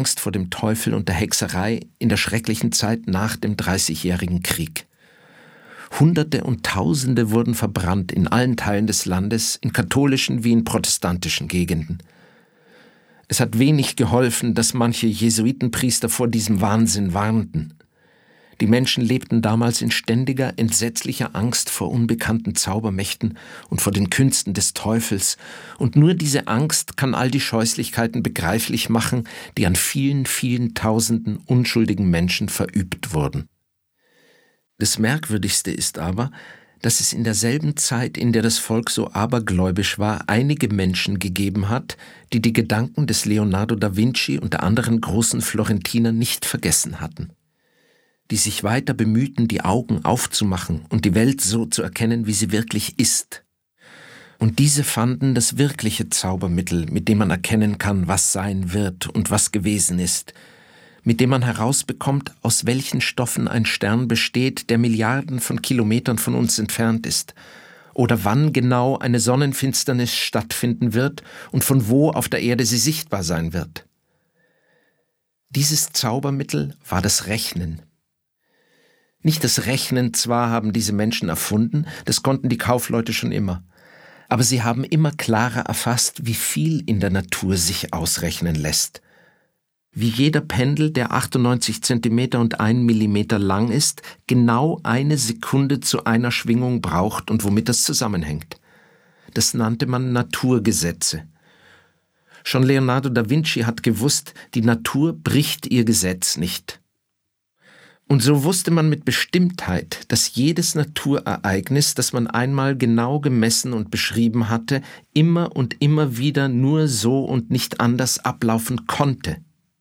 Angst vor dem Teufel und der Hexerei in der schrecklichen Zeit nach dem Dreißigjährigen Krieg. Hunderte und Tausende wurden verbrannt in allen Teilen des Landes, in katholischen wie in protestantischen Gegenden. Es hat wenig geholfen, dass manche Jesuitenpriester vor diesem Wahnsinn warnten. Die Menschen lebten damals in ständiger, entsetzlicher Angst vor unbekannten Zaubermächten und vor den Künsten des Teufels, und nur diese Angst kann all die Scheußlichkeiten begreiflich machen, die an vielen, vielen Tausenden unschuldigen Menschen verübt wurden. Das Merkwürdigste ist aber, dass es in derselben Zeit, in der das Volk so abergläubisch war, einige Menschen gegeben hat, die die Gedanken des Leonardo da Vinci und der anderen großen Florentiner nicht vergessen hatten, die sich weiter bemühten, die Augen aufzumachen und die Welt so zu erkennen, wie sie wirklich ist. Und diese fanden das wirkliche Zaubermittel, mit dem man erkennen kann, was sein wird und was gewesen ist, mit dem man herausbekommt, aus welchen Stoffen ein Stern besteht, der Milliarden von Kilometern von uns entfernt ist, oder wann genau eine Sonnenfinsternis stattfinden wird und von wo auf der Erde sie sichtbar sein wird. Dieses Zaubermittel war das Rechnen. Nicht das Rechnen zwar haben diese Menschen erfunden, das konnten die Kaufleute schon immer, aber sie haben immer klarer erfasst, wie viel in der Natur sich ausrechnen lässt. Wie jeder Pendel, der 98 Zentimeter und 1 Millimeter lang ist, genau eine Sekunde zu einer Schwingung braucht und womit das zusammenhängt. Das nannte man Naturgesetze. Schon Leonardo da Vinci hat gewusst, die Natur bricht ihr Gesetz nicht. Und so wusste man mit Bestimmtheit, dass jedes Naturereignis, das man einmal genau gemessen und beschrieben hatte, immer und immer wieder nur so und nicht anders ablaufen konnte.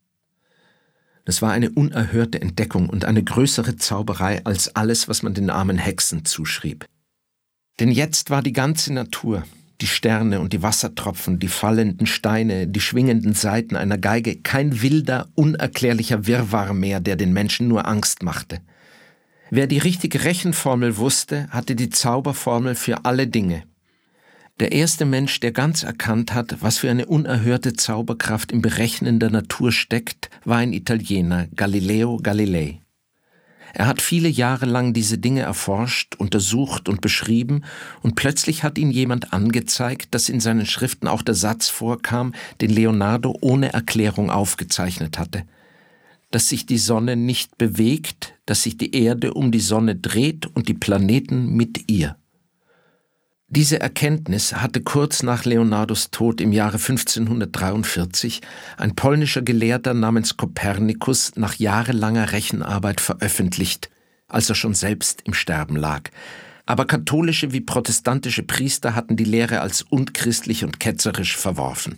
Das war eine unerhörte Entdeckung und eine größere Zauberei als alles, was man den armen Hexen zuschrieb. Denn jetzt war die ganze Natur, die Sterne und die Wassertropfen, die fallenden Steine, die schwingenden Saiten einer Geige, kein wilder, unerklärlicher Wirrwarr mehr, der den Menschen nur Angst machte. Wer die richtige Rechenformel wusste, hatte die Zauberformel für alle Dinge. Der erste Mensch, der ganz erkannt hat, was für eine unerhörte Zauberkraft im Berechnen der Natur steckt, war ein Italiener, Galileo Galilei. Er hat viele Jahre lang diese Dinge erforscht, untersucht und beschrieben, und plötzlich hat ihn jemand angezeigt, dass in seinen Schriften auch der Satz vorkam, den Leonardo ohne Erklärung aufgezeichnet hatte: dass sich die Sonne nicht bewegt, dass sich die Erde um die Sonne dreht und die Planeten mit ihr. Diese Erkenntnis hatte kurz nach Leonardos Tod im Jahre 1543 ein polnischer Gelehrter namens Kopernikus nach jahrelanger Rechenarbeit veröffentlicht, als er schon selbst im Sterben lag. Aber katholische wie protestantische Priester hatten die Lehre als unchristlich und ketzerisch verworfen.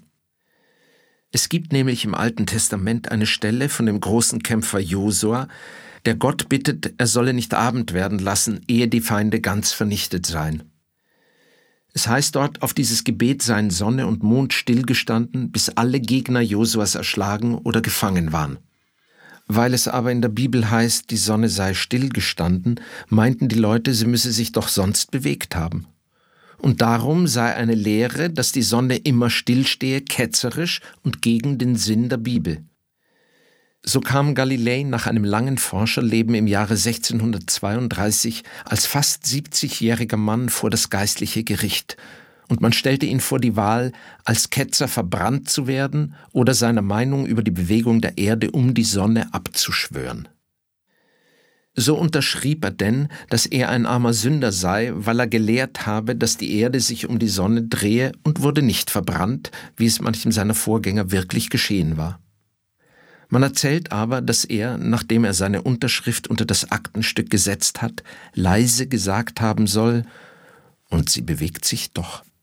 Es gibt nämlich im Alten Testament eine Stelle von dem großen Kämpfer Josua, der Gott bittet, er solle nicht Abend werden lassen, ehe die Feinde ganz vernichtet seien. Es heißt dort, auf dieses Gebet seien Sonne und Mond stillgestanden, bis alle Gegner Josuas erschlagen oder gefangen waren. Weil es aber in der Bibel heißt, die Sonne sei stillgestanden, meinten die Leute, sie müsse sich doch sonst bewegt haben. Und darum sei eine Lehre, dass die Sonne immer stillstehe, ketzerisch und gegen den Sinn der Bibel. So kam Galilei nach einem langen Forscherleben im Jahre 1632 als fast 70-jähriger Mann vor das geistliche Gericht, und man stellte ihn vor die Wahl, als Ketzer verbrannt zu werden oder seiner Meinung über die Bewegung der Erde um die Sonne abzuschwören. So unterschrieb er denn, dass er ein armer Sünder sei, weil er gelehrt habe, dass die Erde sich um die Sonne drehe, und wurde nicht verbrannt, wie es manchem seiner Vorgänger wirklich geschehen war. Man erzählt aber, dass er, nachdem er seine Unterschrift unter das Aktenstück gesetzt hat, leise gesagt haben soll: „Und sie bewegt sich doch."